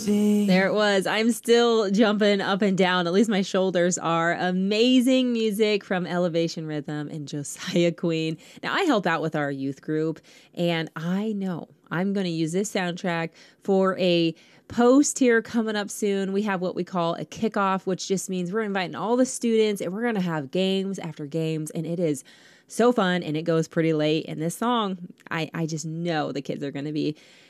There it was. I'm still jumping up and down. At least my shoulders are. Amazing music from Elevation Rhythm and Josiah Queen. Now, I help out with our youth group, and I know I'm going to use this soundtrack for a post here coming up soon. We have what we call a kickoff, which just means we're inviting all the students, and we're going to have games after games, and it is so fun, and it goes pretty late. And this song, I just know the kids are going to be